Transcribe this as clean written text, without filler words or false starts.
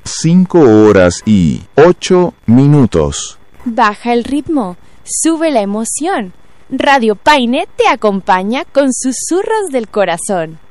5:08. Baja el ritmo, sube la emoción. Radio Paine te acompaña con susurros del corazón.